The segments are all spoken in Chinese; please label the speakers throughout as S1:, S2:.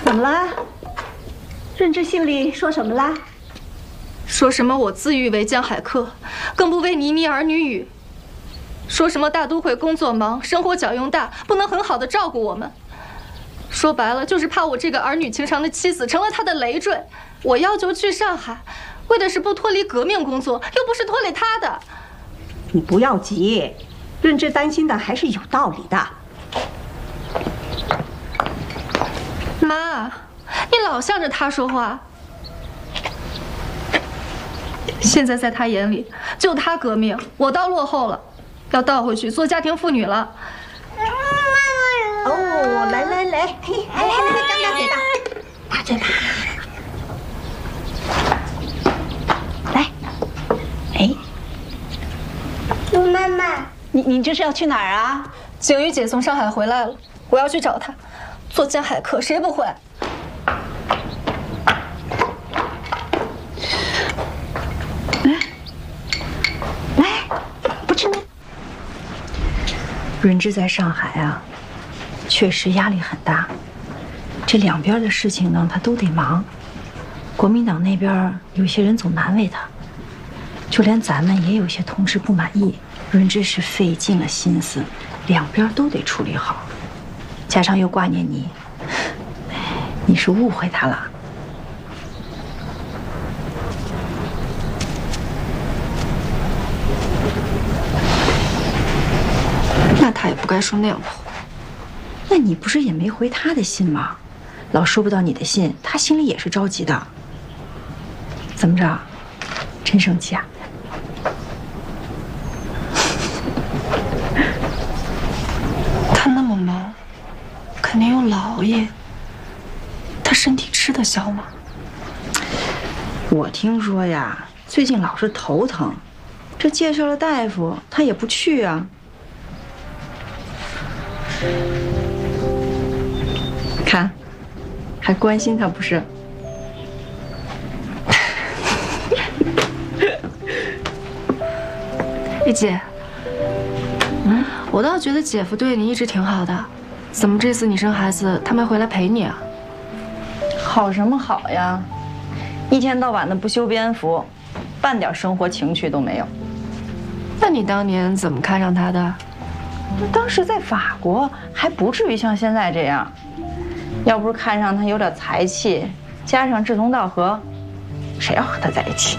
S1: 怎么了？润之信里说什么啦？
S2: 说什么我自誉为江海客，更不为倪妮儿女语。说什么大都会工作忙，生活脚用大，不能很好的照顾我们。说白了，就是怕我这个儿女情长的妻子成了他的累赘。我要求去上海，为的是不脱离革命工作，又不是拖累他的。
S1: 你不要急，润之担心的还是有道理的。
S2: 妈，你老向着他说话。现在在他眼里，就他革命，我倒落后了，要倒回去做家庭妇女了。
S1: 哦，来，来，张大嘴巴，大嘴巴，来，哎，
S3: 陆妈妈，
S1: 你这是要去哪儿啊？
S2: 景瑜姐从上海回来了，我要去找她。做江海客谁不会？
S1: 来，不吃。
S4: 润之在上海啊，确实压力很大。这两边的事情呢，他都得忙。国民党那边有些人总难为他，就连咱们也有些同志不满意。润之是费尽了心思，两边都得处理好，加上又挂念你，你是误会他了。
S2: 那他也不该说那样的话。
S4: 那你不是也没回他的信吗？老收不到你的信，他心里也是着急的。怎么着，真生气啊？
S2: 他那么忙，肯定有老熬夜。他身体吃得消吗？
S4: 我听说呀，最近老是头疼，这介绍了大夫，他也不去啊。看，还关心他不是？
S2: 丽姐，我倒觉得姐夫对你一直挺好的，怎么这次你生孩子他没回来陪你啊？
S4: 好什么好呀？一天到晚的不修边幅，半点生活情趣都没有。
S2: 那你当年怎么看上他的？
S4: 当时在法国还不至于像现在这样，要不是看上他有点才气，加上志同道合，谁要和他在一起？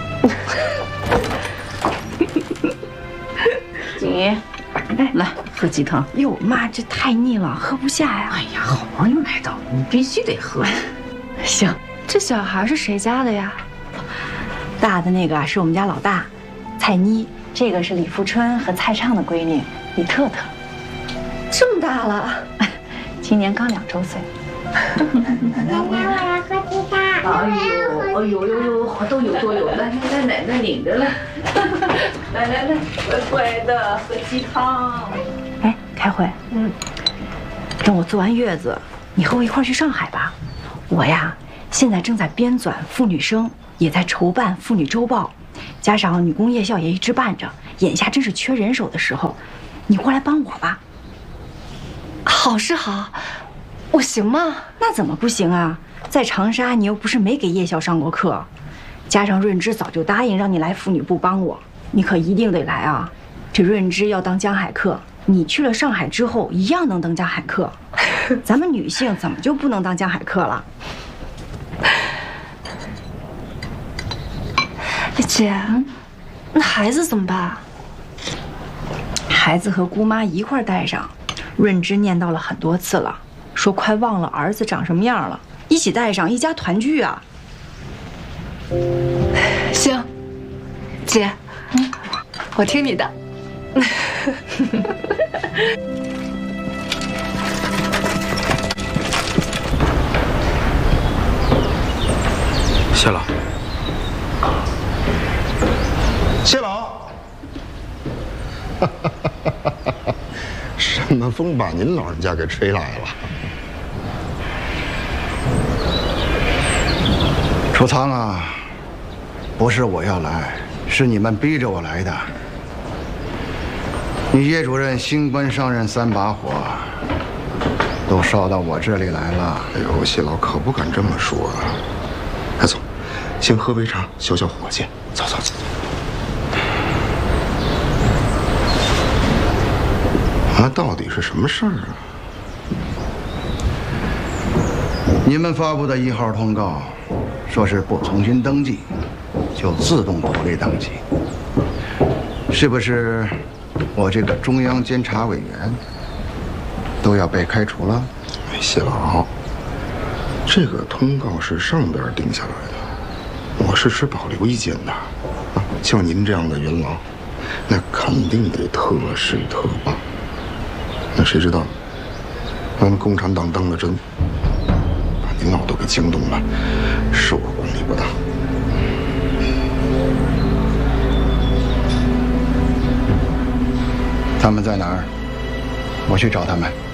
S4: 景瑜，哎，来喝鸡汤。哟，妈，这太腻了，喝不下呀。
S5: 哎呀，好朋友来到，你必须得喝。
S4: 行，
S2: 这小孩是谁家的呀？
S4: 大的那个是我们家老大，蔡妮；这个是李富春和蔡畅的闺女李特特。
S2: 这么大了，
S4: 今年刚2周岁。
S3: 奶奶，我要喝鸡汤。
S5: 哎呦，都有，来，奶奶领着来。来，乖乖的喝鸡汤。
S4: 哎，开会，等我做完月子，你和我一块去上海吧。我呀，现在正在编纂妇女生，也在筹办妇女周报，加上女工夜校也一直办着，眼下正是缺人手的时候，你过来帮我吧。
S2: 好是好，我行吗？
S4: 那怎么不行啊？在长沙你又不是没给夜校上过课，加上润之早就答应让你来妇女部帮我，你可一定得来啊！这润之要当江海客，你去了上海之后一样能当江海客。咱们女性怎么就不能当江海客了？
S2: 姐，那孩子怎么办？
S4: 孩子和姑妈一块带上。润之念叨了很多次了，说快忘了儿子长什么样了，一起带上，一家团聚啊！
S2: 行，姐，我听你的。
S6: 谢老，
S7: 谢老，什么风把您老人家给吹来了？楚仓啊，不是我要来，是你们逼着我来的。你叶主任新官上任3把火， 都烧到我这里来了。
S8: 哎呦，谢老可不敢这么说啊！哎，走，先喝杯茶，消消火气。走走走。那到底是什么事儿啊？
S7: 你们发布的1号通告，说是不重新登记，就自动脱离登记，是不是？我这个中央监察委员都要被开除了？
S8: 谢老，这个通告是上边定下来的，我是持保留意见的。啊，像您这样的元老，那肯定得特事特办。那谁知道，咱们共产党当了真，把领导都给惊动了，是我管理不当。
S7: 他们在哪儿？我去找他们。